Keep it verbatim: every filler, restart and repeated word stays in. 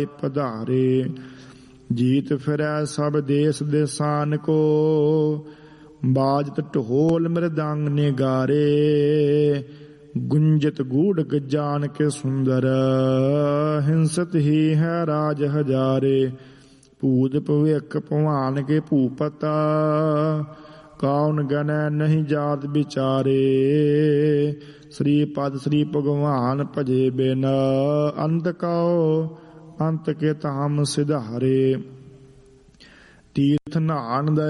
पधारे। जीत फिरै सब देश देसान को, बाजत ढोल मृदंग निगारे। गुंजत गूढ़ गजान के सुंदर, हिंसत ही है राज हजारे। भूत भविख भवान के भूपता, कौन गणै नहीं जात बिचारे। श्री पद श्री भगवान भजे बिन, अंत कहो अंत के धाम सिधारे। तीर्थ नहान